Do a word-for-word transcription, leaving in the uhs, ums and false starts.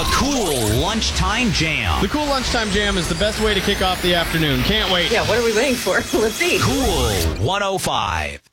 The Cool Lunchtime Jam. The Cool Lunchtime Jam is the best way to kick off the afternoon. Can't wait. Yeah, what are we waiting for? Let's see. Cool one oh five.